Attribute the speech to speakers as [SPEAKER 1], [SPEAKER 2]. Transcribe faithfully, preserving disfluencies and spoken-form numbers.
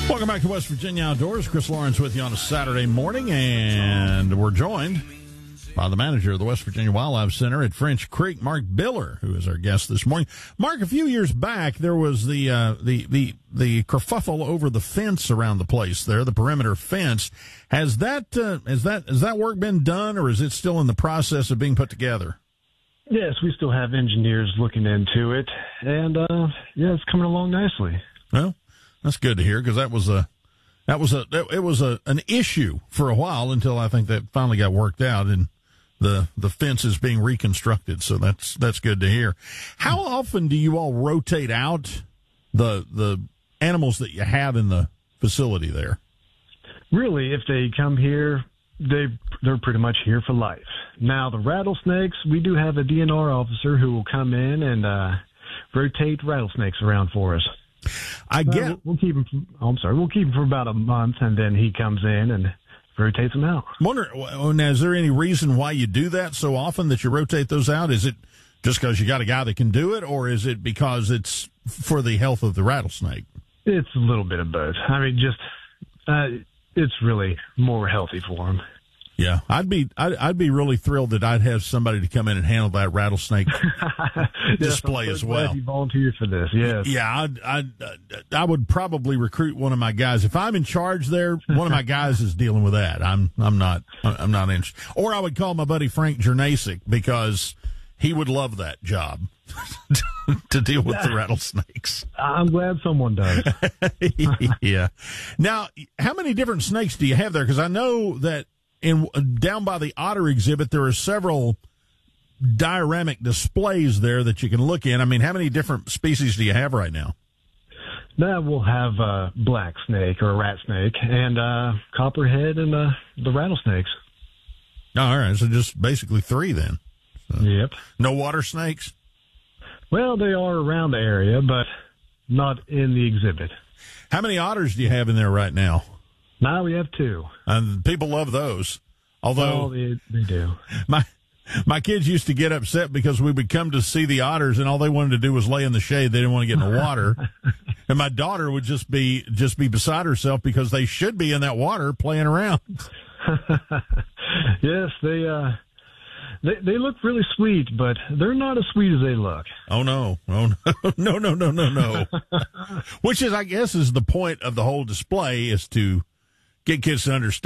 [SPEAKER 1] Welcome back to West Virginia Outdoors. Chris Lawrence with you on a Saturday morning, and we're joined by the manager of the West Virginia Wildlife Center at French Creek, Mark Biller, who is our guest this morning. Mark, a few years back, there was the uh, the the the kerfuffle over the fence around the place there, the perimeter fence. Has that uh, has that has that work been done, or is it still in the process of being put together?
[SPEAKER 2] Yes, we still have engineers looking into it, and uh, yeah, it's coming along nicely.
[SPEAKER 1] Well, that's good to hear, because that was a that was a it was a an issue for a while until I think that finally got worked out and the the fence is being reconstructed. So that's that's good to hear. How often do you all rotate out the the animals that you have in the facility there?
[SPEAKER 2] Really, if they come here, they they're pretty much here for life. Now the rattlesnakes, we do have a D N R officer who will come in and uh, rotate rattlesnakes around for us.
[SPEAKER 1] I get.
[SPEAKER 2] Uh, we'll keep him. For, oh, I'm sorry. We'll keep him for about a month, and then he comes in and rotates them out.
[SPEAKER 1] Wonder, is there any reason why you do that so often, that you rotate those out? Is it just because you got a guy that can do it, or is it because it's for the health of the rattlesnake?
[SPEAKER 2] It's a little bit of both. I mean, just uh, it's really more healthy for him.
[SPEAKER 1] Yeah, I'd be I'd, I'd be really thrilled that I'd have somebody to come in and handle that rattlesnake display
[SPEAKER 2] yes,
[SPEAKER 1] as well.
[SPEAKER 2] Glad you volunteered for this. Yes.
[SPEAKER 1] Yeah, I'd, I'd, I would probably recruit one of my guys if I'm in charge there. One of my guys is dealing with that. I'm I'm not I'm not interested. Or I would call my buddy Frank Jernasik, because he would love that job to deal with the rattlesnakes.
[SPEAKER 2] I'm glad someone does.
[SPEAKER 1] Yeah. Now, how many different snakes do you have there? Because I know that in down by the otter exhibit, there are several dioramic displays there that you can look in. I mean, how many different species do you have right now?
[SPEAKER 2] Now we'll have a black snake or a rat snake, and uh, copperhead, and uh, the rattlesnakes.
[SPEAKER 1] Oh, all right, so just basically three then. So,
[SPEAKER 2] yep.
[SPEAKER 1] No water snakes?
[SPEAKER 2] Well, they are around the area, but not in the exhibit.
[SPEAKER 1] How many otters do you have in there right now?
[SPEAKER 2] Now we have two.
[SPEAKER 1] And people love those. Although
[SPEAKER 2] oh, they, they do.
[SPEAKER 1] My my kids used to get upset because we would come to see the otters, and all they wanted to do was lay in the shade. They didn't want to get in the water. And my daughter would just be just be beside herself, because they should be in that water playing around.
[SPEAKER 2] Yes, they uh they they look really sweet, but they're not as sweet as they look.
[SPEAKER 1] Oh no. Oh no. No, no, no, no, no. Which is, I guess, is the point of the whole display, is to get kids to understand